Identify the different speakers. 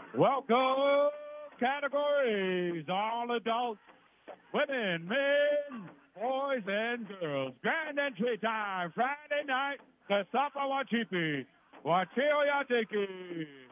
Speaker 1: Welcome, categories, all adults, women, men, boys, and girls. Grand entry time, Friday night, the Sapa Wachipi, Wachio Yatiki.